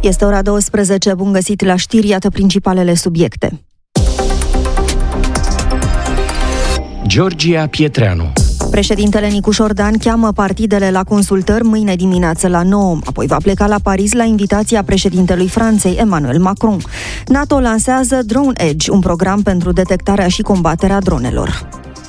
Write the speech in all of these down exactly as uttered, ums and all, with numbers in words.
Este ora douăsprezece, bun găsit la știri, iată principalele subiecte. Georgia Pietreanu. Președintele Nicu Șordan cheamă partidele la consultări mâine dimineață la nouă, apoi va pleca la Paris la invitația președintelui Franței, Emmanuel Macron. NATO lansează Drone Edge, un program pentru detectarea și combaterea dronelor.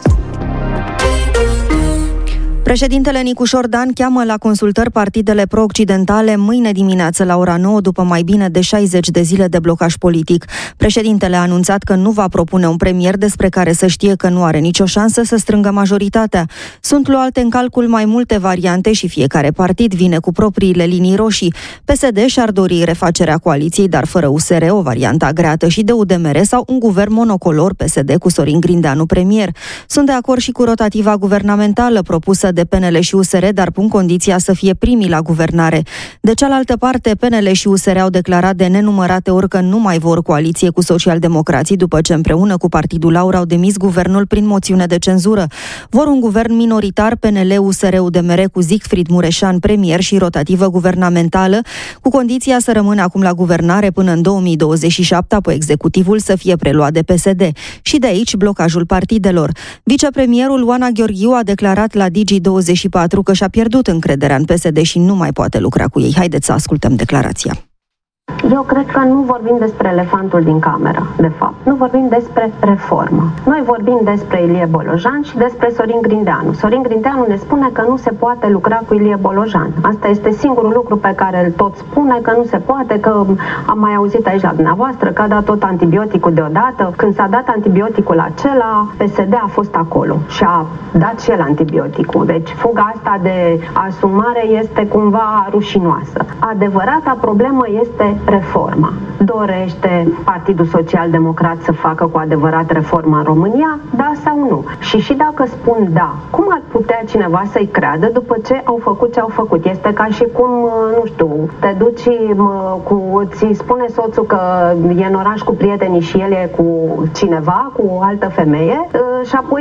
Președintele Nicu Șordan cheamă la consultări partidele pro-occidentale mâine dimineață la ora nouă, după mai bine de șaizeci de zile de blocaj politic. Președintele a anunțat că nu va propune un premier despre care să știe că nu are nicio șansă să strângă majoritatea. Sunt luate în calcul mai multe variante și fiecare partid vine cu propriile linii roșii. P S D și-ar dori refacerea coaliției, dar fără U S R, o variantă agreată și de U D M R, sau un guvern monocolor P S D cu Sorin Grindeanu premier. Sunt de acord și cu rotativa guvernamentală propusă de P N L și U S R, dar pun condiția să fie primii la guvernare. De cealaltă parte, P N L și U S R au declarat de nenumărate ori că nu mai vor coaliție cu socialdemocrații, după ce împreună cu Partidul Laur au demis guvernul prin moțiune de cenzură. Vor un guvern minoritar, P N L, U S R, U D M R cu Siegfried Mureșan premier și rotativă guvernamentală, cu condiția să rămână acum la guvernare până în două mii douăzeci și șapte, apoi executivul să fie preluat de P S D. Și de aici blocajul partidelor. Vicepremierul Oana Gheorghiu a declarat la Digi douăzeci și patru că și-a pierdut încrederea în P S D și nu mai poate lucra cu ei. Haideți să ascultăm declarația. Eu cred că nu vorbim despre elefantul din cameră, de fapt. Nu vorbim despre reformă. Noi vorbim despre Ilie Bolojan și despre Sorin Grindeanu. Sorin Grindeanu ne spune că nu se poate lucra cu Ilie Bolojan. Asta este singurul lucru pe care îl tot spune, că nu se poate, că am mai auzit aici la dumneavoastră că a dat tot antibioticul deodată. Când s-a dat antibioticul acela, P S D a fost acolo și a dat și el antibioticul. Deci fuga asta de asumare este cumva rușinoasă. Adevărata problemă este reforma. Dorește Partidul Social-Democrat să facă cu adevărat reforma în România? Da sau nu? Și și dacă spun da, cum ar putea cineva să-i creadă după ce au făcut ce au făcut? Este ca și cum, nu știu, te duci cu, ți spune soțul că e în oraș cu prietenii și el e cu cineva, cu o altă femeie, și apoi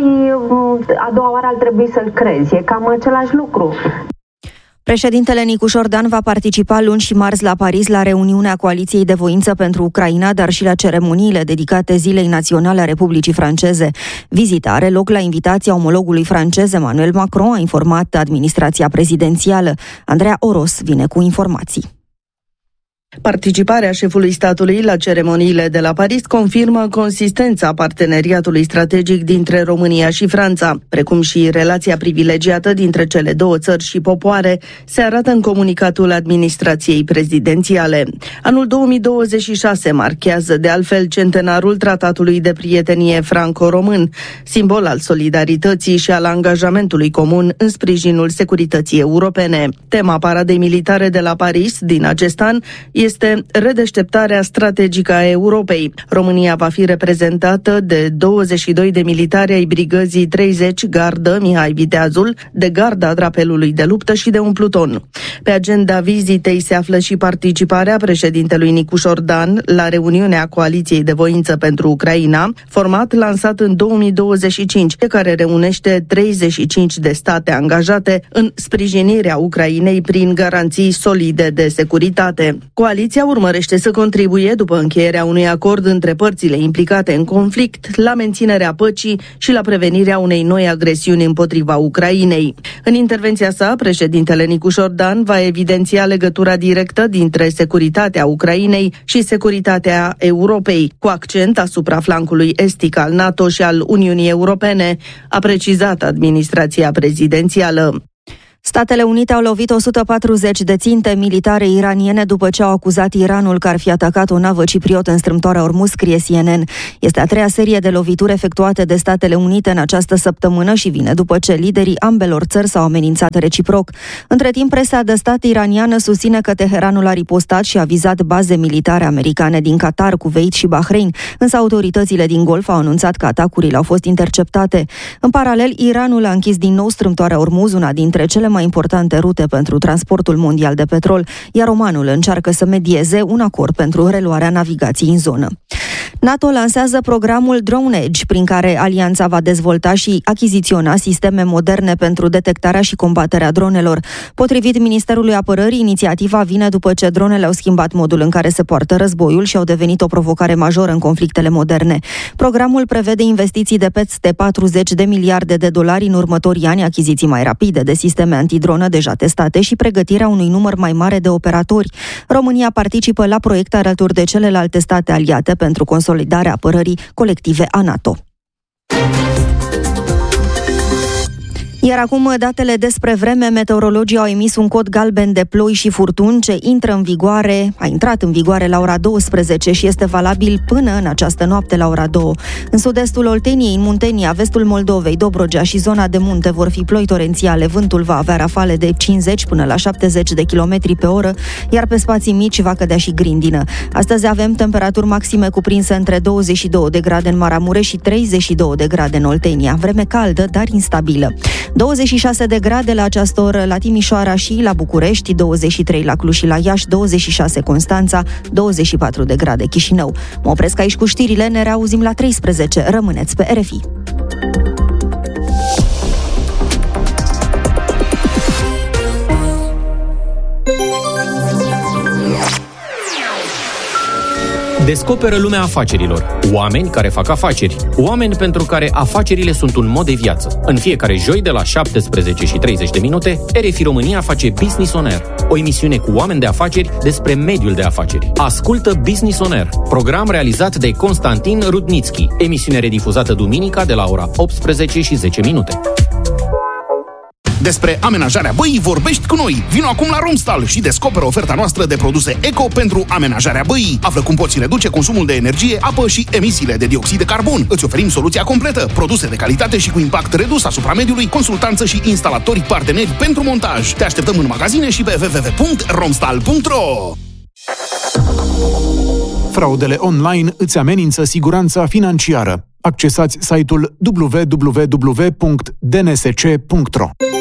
a doua oară ar trebui să-l crezi. E cam același lucru. Președintele Nicu Șordan va participa luni și marți la Paris la reuniunea Coaliției de Voință pentru Ucraina, dar și la ceremoniile dedicate Zilei Naționale a Republicii Franceze. Vizita are loc la invitația omologului francez Emmanuel Macron, a informat administrația prezidențială. Andreea Oros vine cu informații. Participarea șefului statului la ceremoniile de la Paris confirmă consistența parteneriatului strategic dintre România și Franța, precum și relația privilegiată dintre cele două țări și popoare, se arată în comunicatul administrației prezidențiale. Anul două mii douăzeci și șase marchează de altfel centenarul Tratatului de Prietenie franco-român, simbol al solidarității și al angajamentului comun în sprijinul securității europene. Tema paradei militare de la Paris din acest an este redeșteptarea strategică a Europei. România va fi reprezentată de douăzeci și doi de militari ai brigăzii treizeci Gardă Mihai Viteazul, de Garda Drapelului de Luptă și de un pluton. Pe agenda vizitei se află și participarea președintelui Nicu Șordan la reuniunea Coaliției de Voință pentru Ucraina, format lansat în două mii douăzeci și cinci, care reunește treizeci și cinci de state angajate în sprijinirea Ucrainei prin garanții solide de securitate. Coaliția urmărește să contribuie, după încheierea unui acord între părțile implicate în conflict, la menținerea păcii și la prevenirea unei noi agresiuni împotriva Ucrainei. În intervenția sa, președintele Nicu Șordan va evidenția legătura directă dintre securitatea Ucrainei și securitatea Europei, cu accent asupra flancului estic al NATO și al Uniunii Europene, a precizat administrația prezidențială. Statele Unite au lovit o sută patruzeci de ținte militare iraniene după ce au acuzat Iranul că ar fi atacat o navă cipriotă în strâmtoarea Ormuz, scrie C N N. Este a treia serie de lovituri efectuate de Statele Unite în această săptămână și vine după ce liderii ambelor țări s-au amenințat reciproc. Între timp, presa de stat iraniană susține că Teheranul a ripostat și a vizat baze militare americane din Qatar, Kuwait și Bahrain, însă autoritățile din Golf au anunțat că atacurile au fost interceptate. În paralel, Iranul a închis din nou strâmtoarea Ormuz, una dintre cele mai importante rute pentru transportul mondial de petrol, iar Omanul încearcă să medieze un acord pentru reluarea navigației în zonă. NATO lansează programul Drone Edge, prin care alianța va dezvolta și achiziționa sisteme moderne pentru detectarea și combaterea dronelor. Potrivit Ministerului Apărării, inițiativa vine după ce dronele au schimbat modul în care se poartă războiul și au devenit o provocare majoră în conflictele moderne. Programul prevede investiții de peste patruzeci de miliarde de dolari în următorii ani, achiziții mai rapide de sisteme antidronă deja testate și pregătirea unui număr mai mare de operatori. România participă la proiecte alături de celelalte state aliate pentru consolidarea apărării colective a NATO. Iar acum datele despre vreme. Meteorologii au emis un cod galben de ploi și furtuni ce intră în vigoare, a intrat în vigoare la ora douăsprezece și este valabil până în această noapte la ora două. În sud-estul Olteniei, în Muntenia, vestul Moldovei, Dobrogea și zona de munte vor fi ploi torențiale. Vântul va avea rafale de cincizeci până la șaptezeci de kilometri pe oră, iar pe spații mici va cădea și grindină. Astăzi avem temperaturi maxime cuprinse între douăzeci și două de grade în Maramureș și treizeci și două de grade în Oltenia. Vreme caldă, dar instabilă. douăzeci și șase de grade la această oră la Timișoara și la București, douăzeci și trei la Cluj și la Iași, douăzeci și șase Constanța, douăzeci și patru de grade Chișinău. Mă opresc aici cu știrile, ne reauzim la treisprezece. Rămâneți pe R F I. Descoperă lumea afacerilor. Oameni care fac afaceri. Oameni pentru care afacerile sunt un mod de viață. În fiecare joi de la șaptesprezece și treizeci de minute, R F I România face Business On Air, o emisiune cu oameni de afaceri despre mediul de afaceri. Ascultă Business On Air, program realizat de Constantin Rudnitski, emisiune redifuzată duminica de la ora optsprezece și zece minute. Despre amenajarea băii vorbești cu noi. Vino acum la Romstal și descoperă oferta noastră de produse eco pentru amenajarea băii. Află cum poți reduce consumul de energie, apă și emisiile de dioxid de carbon. Îți oferim soluția completă, produse de calitate și cu impact redus asupra mediului, consultanță și instalatori parteneri pentru montaj. Te așteptăm în magazine și pe w w w punct romstal punct r o. Fraudele online îți amenință siguranța financiară. Accesați site-ul w w w punct d n s c punct r o.